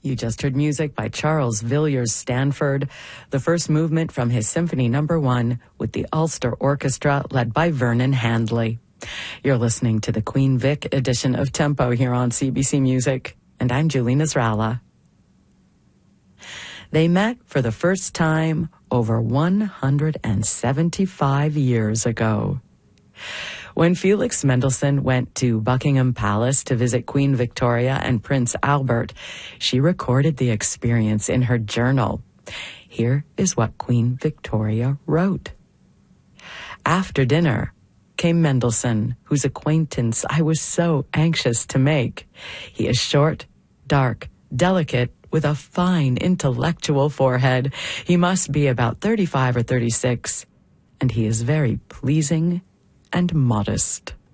You just heard music by Charles Villiers Stanford, the first movement from his Symphony No. 1 with the Ulster Orchestra led by Vernon Handley. You're listening to the Queen Vic edition of Tempo here on CBC Music, and I'm Julie Nasrallah. They met for the first time over 175 years ago. When Felix Mendelssohn went to Buckingham Palace to visit Queen Victoria and Prince Albert, she recorded the experience in her journal. Here is what Queen Victoria wrote. After dinner came Mendelssohn, whose acquaintance I was so anxious to make. He is short, dark, delicate, with a fine intellectual forehead. He must be about 35 or 36, and he is very pleasing and modest.